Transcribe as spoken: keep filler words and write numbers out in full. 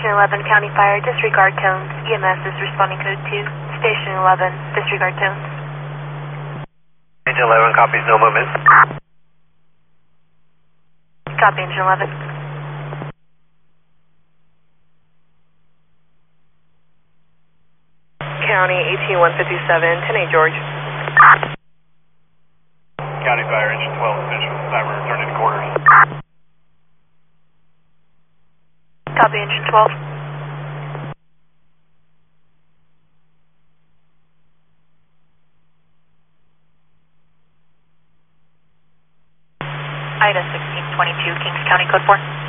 Station eleven, County Fire, disregard tones. E M S is responding code two. Station eleven, disregard tones. Engine eleven copies, no movement. Copy, Engine eleven. County eighteen one fifty-seven, ten eight George. County Fire, Engine twelve, finish with cyber, returning to quarters. Copy, Engine twelve. Ida sixteen twenty-two, Kings County, code four.